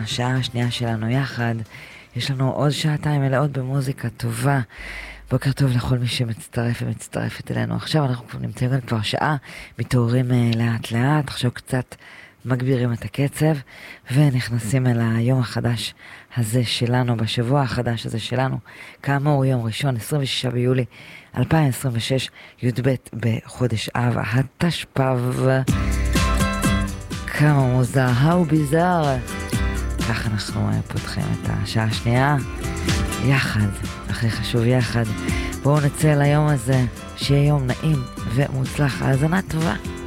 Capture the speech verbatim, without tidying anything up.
השעה השנייה שלנו יחד. יש לנו עוד שעתיים מלאות במוזיקה טובה. בוקר טוב לכל מי שמצטרף ומצטרפת אלינו. עכשיו אנחנו נמצאים כאן כבר שעה, מתעוררים לאט לאט, עכשיו קצת מגבירים את הקצב, ונכנסים אל היום החדש הזה שלנו, בשבוע החדש הזה שלנו, כאמור יום ראשון, עשרים ושישה ביולי אלפיים עשרים ושש, י"ב בחודש אב, התשפ"ב. כמה מוזר, how bizarre. כך אנחנו פותחים את השעה השנייה יחד, הכי חשוב יחד. בואו נצא ליום הזה, שיהיה יום נעים ומוצלח, האזנה טובה.